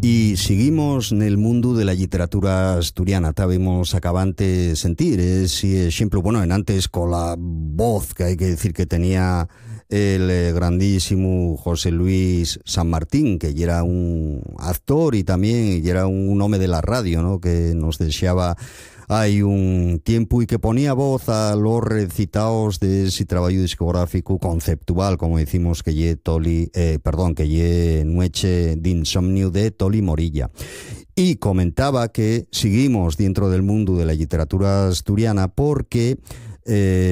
Y seguimos nel mundo de la literatura asturiana. Tabemos acabante sentir ese ejemplo, bueno, en antes con la voz que hay que decir que tenía el grandísimo José Luis San Martín, que ya era un actor y también ya era un hombre de la radio, ¿no? Que nos deseaba hay un tiempo y que ponía voz a los recitados de ese trabajo discográfico conceptual, como decimos, que ye Nueche d'insomnio de Toli Morilla. Y comentaba que seguimos dentro del mundo de la literatura asturiana porque